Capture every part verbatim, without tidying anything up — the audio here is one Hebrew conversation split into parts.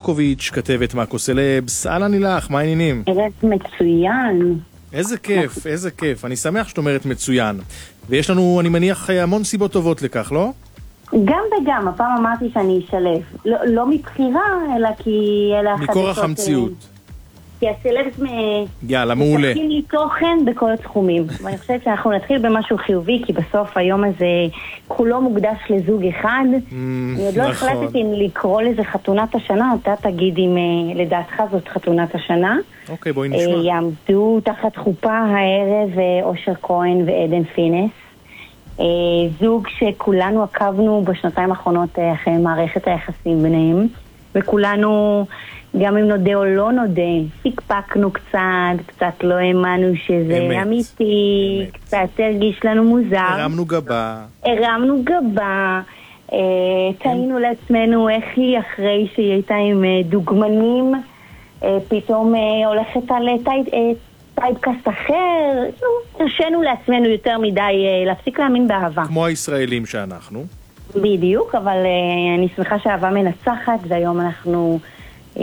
ברקוביץ', כתבת מאקו סלבס. אהלן לילך, מה העניינים? ערב מצוין. איזה כיף, איזה כיף. אני שמח שאת אומרת מצוין. ויש לנו, אני מניח, המון סיבות טובות לכך, לא? גם וגם, הפעם אמרתי שאני אשלב. לא, לא מבחירה, אלא כי אלה החדשות... מכורח המציאות. כי הסלבס יאללה, מעולה. מתחכים לי תוכן בכל התחומים. ואני חושבת שאנחנו נתחיל במשהו חיובי, כי בסוף היום הזה כולו מוקדש לזוג אחד. אני עוד לא החלטתי אם לקרוא לזה חתונת השנה, אתה תגיד אם לדעתך זאת חתונת השנה. אוקיי, בואי נשמע. יעמדו תחת חופה הערב אושר כהן ועדן פינס. זוג שכולנו עקבנו בשנתיים האחרונות אחרי מערכת היחסים ביניהם, וכולנו, גם אם נודה או לא נודה, פיקפקנו קצת, קצת לא האמנו שזה אמת, אמיתי, אמת. קצת הרגיש לנו מוזר. הרמנו גבה. הרמנו גבה, אה, תהינו לעצמנו איך היא אחרי שהיא הייתה עם אה, דוגמנים, אה, פתאום אה, הולכת על טייד, אה, טייפקאסט אחר. הרשנו לעצמנו יותר מדי אה, להפסיק להאמין באהבה. כמו הישראלים שאנחנו. בדיוק, אבל אה, אני שמחה שהאהבה מנצחת, והיום אנחנו אה,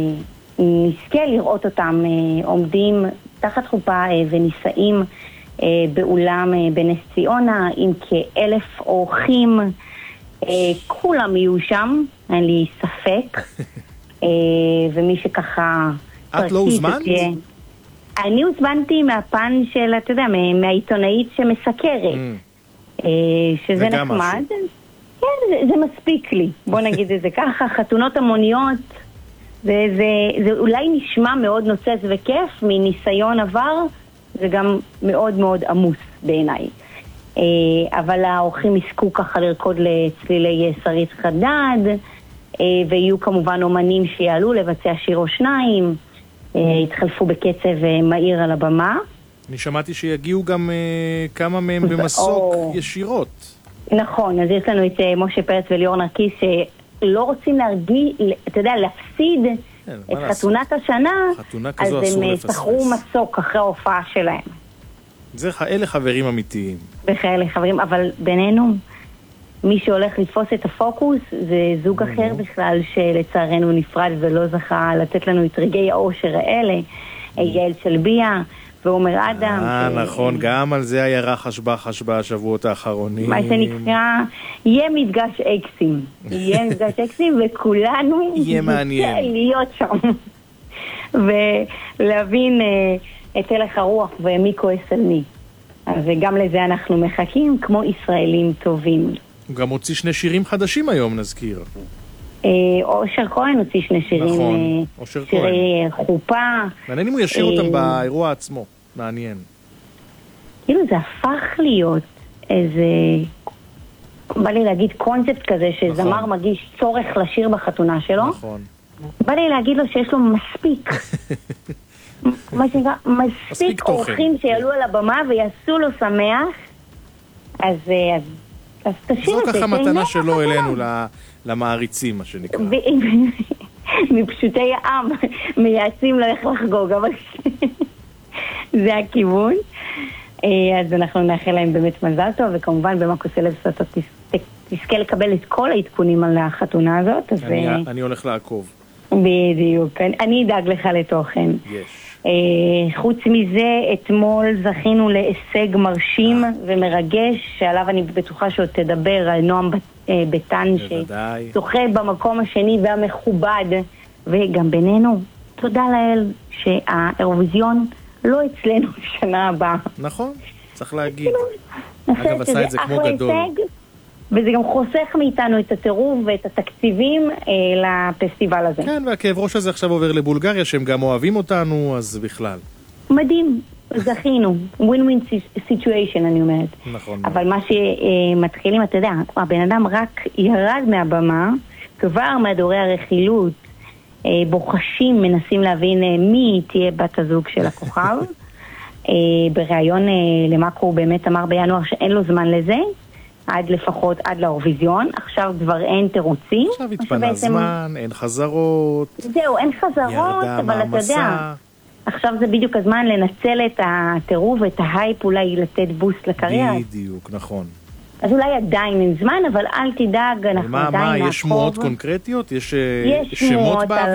נזכה לראות אותם אה, עומדים תחת חופה אה, ונישאים אה, באולם אה, בנס ציונה עם כאלף אורחים. אה, כולם יהיו שם, אין לי ספק. אה, ומי שככה... את לא הוזמנת? אני הוזמנתי מהפן של, אתה יודע, מהעיתונאית שמסקרת. Mm. אה, שזה נחמד. כן, זה, זה מספיק לי. בוא נגיד את זה ככה, חתונות המוניות, זה, זה, זה אולי נשמע מאוד נוצץ וכיף, מניסיון עבר, זה גם מאוד מאוד עמוס בעיניי. אה, אבל האורחים יזכו ככה לרקוד לצלילי שרית חדד, אה, ויהיו כמובן אומנים שיעלו לבצע שיר או שניים, אה, התחלפו בקצב מהיר על הבמה. אני שמעתי שיגיעו גם אה, כמה מהם במסוק או... ישירות. נכון, אז יש לנו את משה פרץ וליאור נרקיס שלא רוצים להרגיע, אתה יודע, להפסיד את חתונת השנה, אז הם שכרו מסוק אחרי ההופעה שלהם. זה אלה חברים אמיתיים. אלה חברים, אבל בינינו, מי שהולך לתפוס את הפוקוס זה זוג אחר בכלל שלצערנו נפרד ולא זכה לתת לנו את רגעי האושר האלה, יעל שלביה ועומר אדם. אה, נכון, גם על זה היה רחש בחש בשבועות האחרונים. מה שנקרא, יהיה מפגש אקסים. יהיה מפגש אקסים וכולנו יהיה מעניין להיות שם. ולהבין את הלך הרוח ומי כועס על מי. אז גם לזה אנחנו מחכים כמו ישראלים טובים. הוא גם הוציא שני שירים חדשים היום, נזכיר. אושר כהן הוציא שני שירים. נכון, אושר כהן. שירי חופה. מעניין אם הוא ישיר אותם באירוע עצמו. מעניין. כאילו זה הפך להיות איזה, בא לי להגיד קונספט כזה שזמר נכון. מגיש צורך לשיר בחתונה שלו. נכון. בא לי להגיד לו שיש לו מספיק. מה שנקרא, מספיק אורחים שיעלו על הבמה ויעשו לו שמח. אז, אז, אז תשאיר את זה. זו ככה מתנה שלו אלינו, למעריצים, מה שנקרא. מפשוטי העם מייעצים לו איך לחגוג, אבל... זה הכיוון. אז אנחנו נאחל להם באמת מזל טוב, וכמובן במאקו סלבס אתה תזכה לקבל את כל העדכונים על החתונה הזאת. אני הולך לעקוב. בדיוק, אני אדאג לך לתוכן. יש. חוץ מזה, אתמול זכינו להישג מרשים ומרגש, שעליו אני בטוחה שעוד תדבר, על נועם ביתן שזוכה במקום השני והמכובד, וגם בינינו, תודה לאל שהאירוויזיון לא אצלנו בשנה הבאה. נכון, צריך להגיד. אגב, עשה את זה כמו גדול. וזה גם חוסך מאיתנו את הטירוף ואת התקציבים אה, לפסטיבל הזה. כן, והכאב ראש הזה עכשיו עובר לבולגריה, שהם גם אוהבים אותנו, אז בכלל. מדהים, זכינו. win-win situation, אני אומרת. נכון. אבל מה שמתחילים, אתה יודע, הבן אדם רק ירד מהבמה, כבר מהדורי הרכילות, אה, בוחשים, מנסים להבין אה, מי תהיה בת הזוג של הכוכב. אה, בריאיון אה, למאקו הוא באמת אמר בינואר שאין לו זמן לזה, עד לפחות, עד לאירוויזיון. עכשיו כבר אין תירוצים. עכשיו התפנה זמן, אין חזרות. זהו, אין חזרות, אבל אתה יודע, עכשיו זה בדיוק הזמן לנצל את הטירוף ואת ההייפ, אולי לתת בוסט לקריירה. בדיוק, נכון. אז אולי עדיין אין זמן, אבל אל תדאג, אנחנו עדיין נעקוב. מה, יש שמועות קונקרטיות? יש שמות באוויר?